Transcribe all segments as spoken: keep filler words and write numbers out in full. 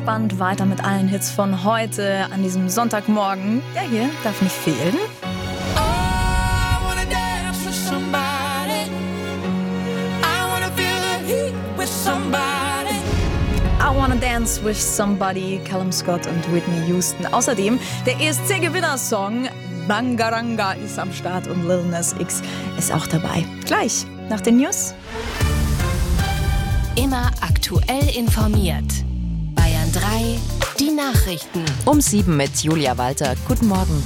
entspannt weiter mit allen Hits von heute an diesem Sonntagmorgen. Der hier darf nicht fehlen. I Wanna Dance With Somebody, Callum Scott und Whitney Houston. Außerdem der E S C-Gewinnersong Bangaranga ist am Start und Lil Nas X ist auch dabei. Gleich nach den News. Immer aktuell informiert. Bayern drei, die Nachrichten. Um sieben mit Julia Walter. Guten Morgen.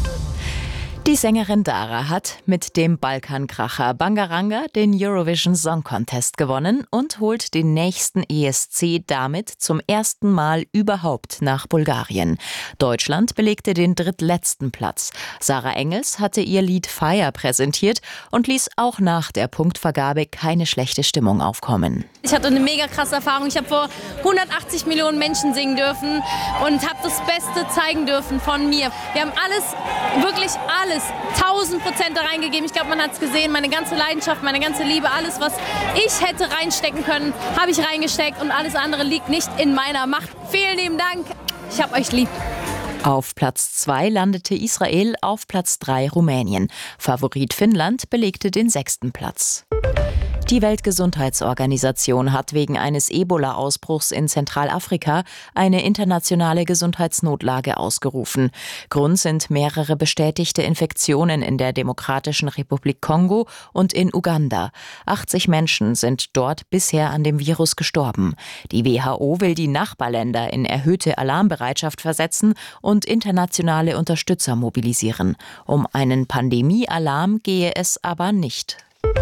Die Sängerin Dara hat mit dem Balkankracher Bangaranga den Eurovision Song Contest gewonnen und holt den nächsten E S C damit zum ersten Mal überhaupt nach Bulgarien. Deutschland belegte den drittletzten Platz. Sarah Engels hatte ihr Lied Fire präsentiert und ließ auch nach der Punktvergabe keine schlechte Stimmung aufkommen. Ich hatte eine mega krasse Erfahrung. Ich habe vor hundertachtzig Millionen Menschen singen dürfen und habe das Beste zeigen dürfen von mir. Wir haben alles, wirklich alles, tausend Prozent da reingegeben. Ich glaube, man hat es gesehen. Meine ganze Leidenschaft, meine ganze Liebe, alles, was ich hätte reinstecken können, habe ich reingesteckt und alles andere liegt nicht in meiner Macht. Vielen lieben Dank. Ich hab euch lieb. Auf Platz zwei landete Israel, auf Platz drei Rumänien. Favorit Finnland belegte den sechsten Platz. Die Weltgesundheitsorganisation hat wegen eines Ebola-Ausbruchs in Zentralafrika eine internationale Gesundheitsnotlage ausgerufen. Grund sind mehrere bestätigte Infektionen in der Demokratischen Republik Kongo und in Uganda. achtzig Menschen sind dort bisher an dem Virus gestorben. Die W H O will die Nachbarländer in erhöhte Alarmbereitschaft versetzen und internationale Unterstützer mobilisieren. Um einen Pandemie-Alarm gehe es aber nicht.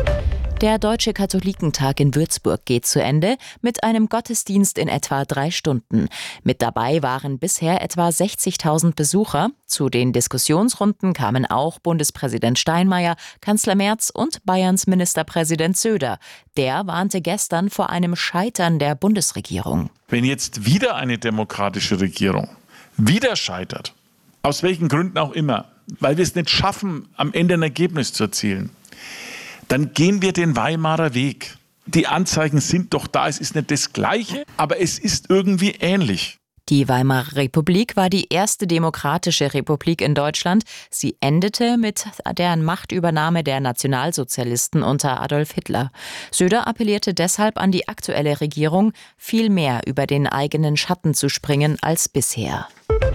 Der Deutsche Katholikentag in Würzburg geht zu Ende mit einem Gottesdienst in etwa drei Stunden. Mit dabei waren bisher etwa sechzigtausend Besucher. Zu den Diskussionsrunden kamen auch Bundespräsident Steinmeier, Kanzler Merz und Bayerns Ministerpräsident Söder. Der warnte gestern vor einem Scheitern der Bundesregierung. Wenn jetzt wieder eine demokratische Regierung wieder scheitert, aus welchen Gründen auch immer, weil wir es nicht schaffen, am Ende ein Ergebnis zu erzielen, dann gehen wir den Weimarer Weg. Die Anzeichen sind doch da, es ist nicht das Gleiche, aber es ist irgendwie ähnlich. Die Weimarer Republik war die erste demokratische Republik in Deutschland. Sie endete mit der Machtübernahme der Nationalsozialisten unter Adolf Hitler. Söder appellierte deshalb an die aktuelle Regierung, viel mehr über den eigenen Schatten zu springen als bisher.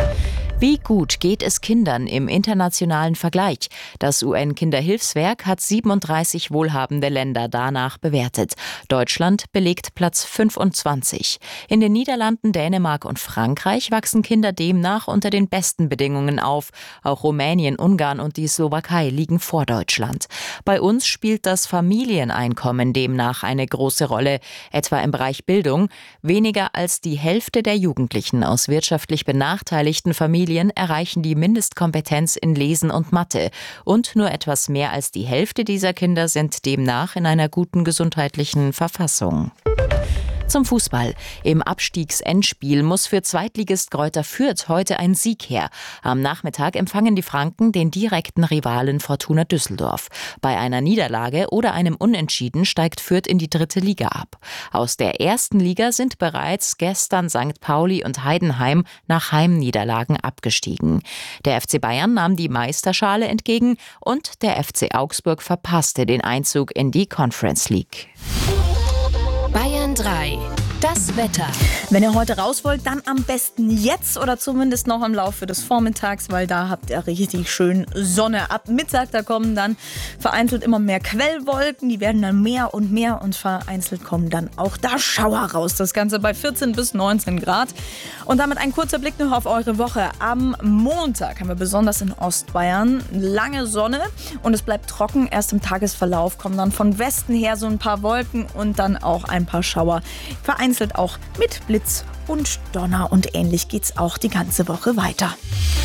Wie gut geht es Kindern im internationalen Vergleich? Das U N-Kinderhilfswerk hat siebenunddreißig wohlhabende Länder danach bewertet. Deutschland belegt Platz fünfundzwanzig. In den Niederlanden, Dänemark und Frankreich wachsen Kinder demnach unter den besten Bedingungen auf. Auch Rumänien, Ungarn und die Slowakei liegen vor Deutschland. Bei uns spielt das Familieneinkommen demnach eine große Rolle, etwa im Bereich Bildung. Weniger als die Hälfte der Jugendlichen aus wirtschaftlich benachteiligten Familien erreichen die Mindestkompetenz in Lesen und Mathe. Und nur etwas mehr als die Hälfte dieser Kinder sind demnach in einer guten gesundheitlichen Verfassung. Zum Fußball. Im Abstiegsendspiel muss für Zweitligist Greuther Fürth heute ein Sieg her. Am Nachmittag empfangen die Franken den direkten Rivalen Fortuna Düsseldorf. Bei einer Niederlage oder einem Unentschieden steigt Fürth in die dritte Liga ab. Aus der ersten Liga sind bereits gestern Sankt Pauli und Heidenheim nach Heimniederlagen abgestiegen. Der F C Bayern nahm die Meisterschale entgegen und der F C Augsburg verpasste den Einzug in die Conference League. Bayern drei. Das Wetter. Wenn ihr heute raus wollt, dann am besten jetzt oder zumindest noch im Laufe des Vormittags, weil da habt ihr richtig schön Sonne. Ab Mittag, da kommen dann vereinzelt immer mehr Quellwolken, die werden dann mehr und mehr und vereinzelt kommen dann auch da Schauer raus. Das Ganze bei vierzehn bis neunzehn Grad. Und damit ein kurzer Blick noch auf eure Woche. Am Montag haben wir besonders in Ostbayern lange Sonne und es bleibt trocken. Erst im Tagesverlauf kommen dann von Westen her so ein paar Wolken und dann auch ein paar Schauer. Vereinzelt auch mit Blitz und Donner und ähnlich geht's auch die ganze Woche weiter.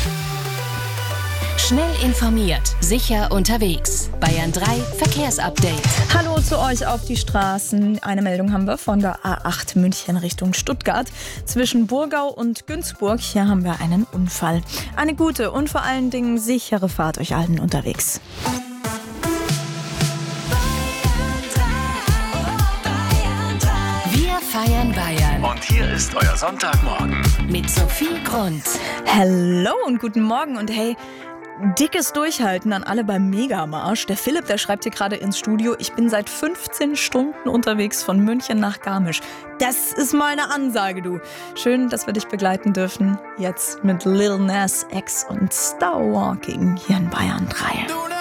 Schnell informiert, sicher unterwegs. Bayern drei Verkehrsupdate. Hallo zu euch auf die Straßen. Eine Meldung haben wir von der A acht München Richtung Stuttgart. Zwischen Burgau und Günzburg, hier haben wir einen Unfall. Eine gute und vor allen Dingen sichere Fahrt euch allen unterwegs. Wir feiern Bayern. Und hier ist euer Sonntagmorgen. mit Sophie Grund. Hallo und guten Morgen und hey, dickes Durchhalten an alle beim Megamarsch. Der Philipp, der schreibt hier gerade ins Studio, ich bin seit fünfzehn Stunden unterwegs von München nach Garmisch. Das ist mal eine Ansage, du. Schön, dass wir dich begleiten dürfen. Jetzt mit Lil Nas X und Star Walking hier in Bayern drei.